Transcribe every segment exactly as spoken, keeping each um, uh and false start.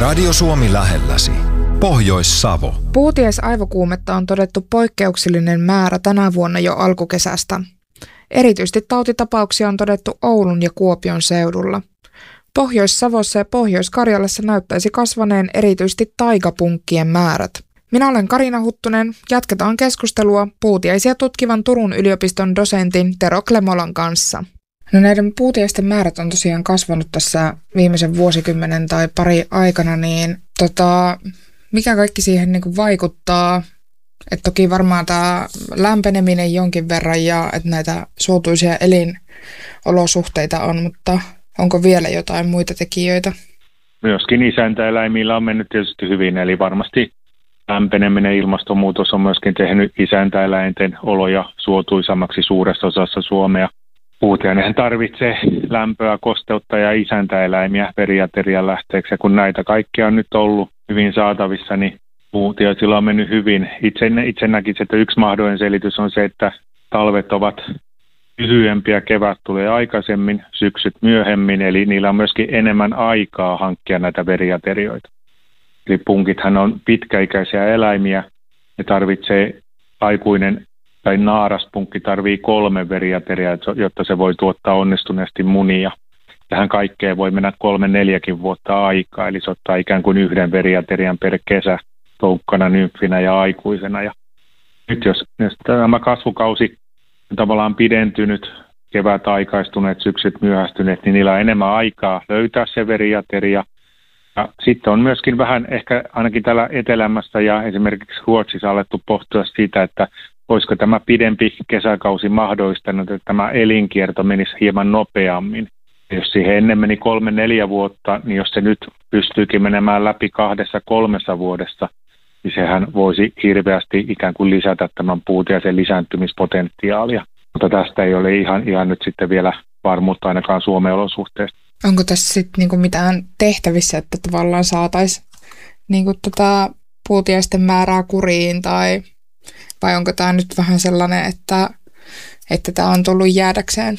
Radio Suomi lähelläsi. Pohjois-Savo. Puutiaisaivokuumetta on todettu poikkeuksellinen määrä tänä vuonna jo alkukesästä. Erityisesti tautitapauksia on todettu Oulun ja Kuopion seudulla. Pohjois-Savossa ja Pohjois-Karjalassa näyttäisi kasvaneen erityisesti taikapunkkien määrät. Minä olen Karina Huttunen. Jatketaan keskustelua puutiaisia tutkivan Turun yliopiston dosentin Tero Klemolan kanssa. No näiden puutiaisten määrät on tosiaan kasvanut tässä viimeisen vuosikymmenen tai pari aikana, niin tota, mikä kaikki siihen niin kuin vaikuttaa? Et toki varmaan tämä lämpeneminen jonkin verran ja että näitä suotuisia elinolosuhteita on, mutta onko vielä jotain muita tekijöitä? Myöskin isäntäeläimillä on mennyt tietysti hyvin, eli varmasti lämpeneminen, ilmastonmuutos on myöskin tehnyt isäntäeläinten oloja suotuisammaksi suuressa osassa Suomea. Puutiainenhan tarvitsee lämpöä, kosteutta ja isäntäeläimiä veriaterian lähteeksi, ja kun näitä kaikkia on nyt ollut hyvin saatavissa, niin puutiaisilla on mennyt hyvin. Itse, itse näkisin, että yksi mahdollinen selitys on se, että talvet ovat lyhyempiä, kevät tulee aikaisemmin, syksyt myöhemmin, eli niillä on myöskin enemmän aikaa hankkia näitä veriaterioita. Eli punkithan on pitkäikäisiä eläimiä, ne tarvitsee aikuinen tai naaraspunkki tarvii kolme veriateriaa, jotta se voi tuottaa onnistuneesti munia. Tähän kaikkeen voi mennä kolme neljäkin vuotta aikaa, eli se ottaa ikään kuin yhden veriaterian per kesä toukkana, nymfinä ja aikuisena. Ja nyt jos, jos tämä kasvukausi on tavallaan pidentynyt, kevät aikaistuneet, syksyt myöhästyneet, niin niillä on enemmän aikaa löytää se veriateria. Ja sitten on myöskin vähän ehkä ainakin täällä etelämässä ja esimerkiksi Ruotsissa alettu pohtia siitä, että olisiko tämä pidempi kesäkausi mahdollistanut, että tämä elinkierto menisi hieman nopeammin. Jos siihen ennen meni kolme neljä vuotta, niin jos se nyt pystyykin menemään läpi kahdessa kolmessa vuodessa, niin sehän voisi hirveästi ikään kuin lisätä tämän puutiaisen lisääntymispotentiaalia. Mutta tästä ei ole ihan, ihan nyt sitten vielä varmuutta ainakaan Suomen olosuhteista. Onko tässä sitten niinku mitään tehtävissä, että tavallaan saataisiin niinku tota puutiaisten määrää kuriin, tai vai onko tämä nyt vähän sellainen, että, että tämä on tullut jäädäkseen?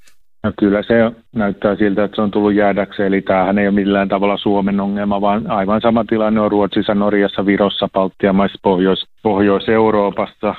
No kyllä se näyttää siltä, että se on tullut jäädäkseen, eli tämähän ei ole millään tavalla Suomen ongelma, vaan aivan sama tilanne on Ruotsissa, Norjassa, Virossa, Baltian maissa, Pohjois- Pohjois-Euroopassa,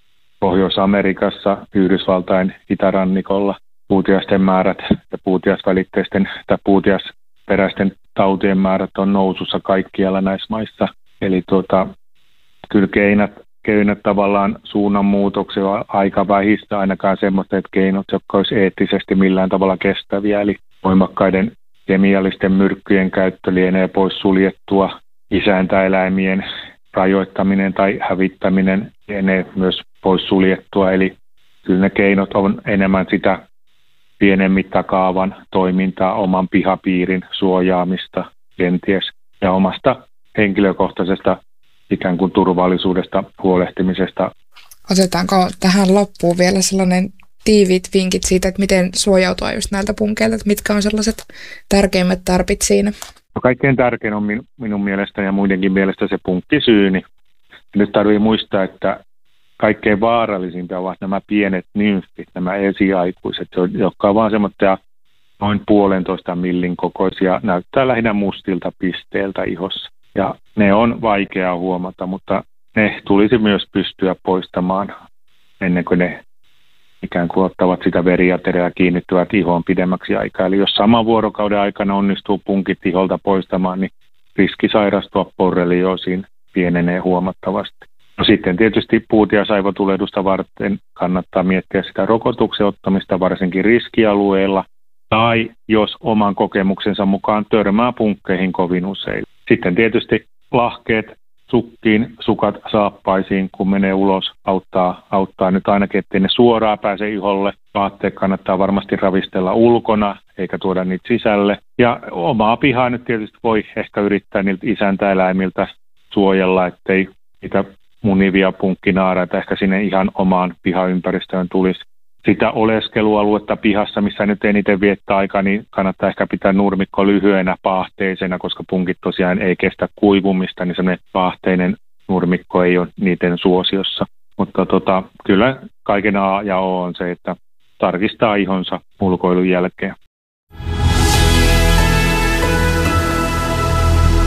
Pohjois-Amerikassa, Yhdysvaltain itärannikolla. Puutiaisten määrät ja puutiasvälitteisten tai puutiasperäisten tautien määrät on nousussa kaikkialla näissä maissa. Eli tuota, kyllä keinot, keinot tavallaan suunnanmuutoksia on aika vähistä, ainakaan semmoiset keinot, jotka olisi eettisesti millään tavalla kestäviä. Eli voimakkaiden kemiallisten myrkkyjen käyttö lienee pois suljettua, isäntäeläimien rajoittaminen tai hävittäminen lienee myös pois suljettua. Eli kyllä ne keinot on enemmän sitä pienen mittakaavan toimintaa, oman pihapiirin suojaamista kenties ja omasta henkilökohtaisesta ikään kuin turvallisuudesta huolehtimisesta. Otetaanko tähän loppuun vielä sellainen tiiviit vinkit siitä, että miten suojautua just näiltä punkeilta, että mitkä on sellaiset tärkeimmät tarpit siinä? No kaikkein tärkein on min, minun mielestä ja muidenkin mielestä se punkkisyyni. Nyt tarvitsee muistaa, että kaikkein vaarallisimpia ovat nämä pienet nymfit, nämä esiaikuiset, jotka ovat vaan semmoisia noin puolentoista millin kokoisia, näyttää lähinnä mustilta pisteeltä ihossa. Ja ne on vaikeaa huomata, mutta ne tulisi myös pystyä poistamaan ennen kuin ne ikään kuin ottavat sitä veriateriaa ja kiinnittyvät ihoon pidemmäksi aikaa. Eli jos saman vuorokauden aikana onnistuu punkit iholta poistamaan, niin riski sairastua borrelioosiin pienenee huomattavasti. No sitten tietysti puutiasaivotulehdusta varten kannattaa miettiä sitä rokotuksen ottamista varsinkin riskialueella, tai jos oman kokemuksensa mukaan törmää punkkeihin kovin usein. Sitten tietysti lahkeet sukkiin, sukat saappaisiin, kun menee ulos, auttaa, auttaa nyt ainakin, ettei ne suoraan pääse iholle. Vaatteet kannattaa varmasti ravistella ulkona, eikä tuoda niitä sisälle. Ja omaa pihaa nyt tietysti voi ehkä yrittää niiltä isäntäeläimiltä suojella, ettei niitä munivia punkkinaaraita ehkä sinne ihan omaan pihaympäristöön tulisi. Sitä oleskelualuetta pihassa, missä nyt eniten viettää aikaa, niin kannattaa ehkä pitää nurmikko lyhyenä paahteisena, koska punkit tosiaan ei kestä kuivumista, niin semmoinen paahteinen nurmikko ei ole niiden suosiossa. Mutta tota, kyllä kaiken A ja O on se, että tarkistaa ihonsa ulkoilun jälkeen.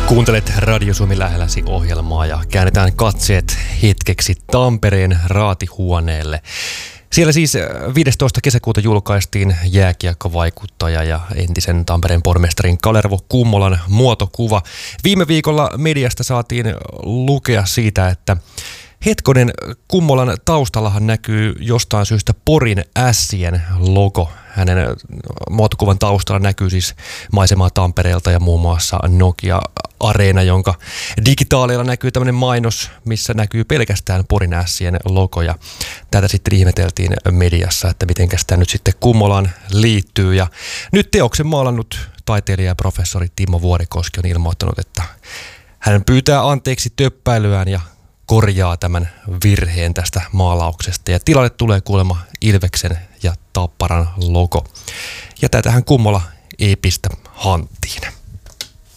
Kuuntelet Radio Suomi lähelläsi -ohjelmaa ja käännetään katseet hetkeksi Tampereen raatihuoneelle. Siellä siis viidestoista kesäkuuta julkaistiin jääkiekkovaikuttaja ja entisen Tampereen pormestarin Kalervo Kummolan muotokuva. Viime viikolla mediasta saatiin lukea siitä, että hetkonen, Kummolan taustallahan näkyy jostain syystä Porin Ässien logo. Hänen muotokuvan taustalla näkyy siis maisemaa Tampereelta ja muun muassa Nokia-areena, jonka digitaaleilla näkyy tämmöinen mainos, missä näkyy pelkästään Porin Ässien logo. Ja tätä sitten ihmeteltiin mediassa, että mitenkäs tämä nyt sitten Kummolaan liittyy. Ja nyt teoksen maalannut taiteilija ja professori Timo Vuorikoski on ilmoittanut, että hän pyytää anteeksi töppäilyään ja korjaa tämän virheen tästä maalauksesta. Ja tilalle tulee kuulemma Ilveksen ja Tapparan logo. Ja tätähän Kummola ei pistä hanttiin.